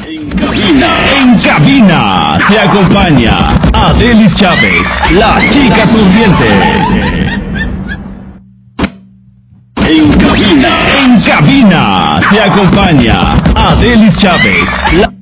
En cabina te acompaña Adelis Chávez, la chica sonriente. En cabina te acompaña Adelis Chávez, la